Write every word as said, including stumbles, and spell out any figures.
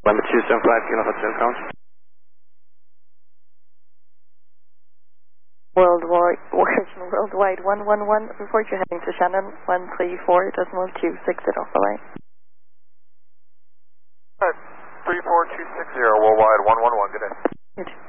Number two seven five, Kilo Hotel Count. Worldwide, worldwide one one one, report you're heading to Shannon, one three four decimal two six zero, bye-bye. three four two six zero, worldwide one one one, good day. Good.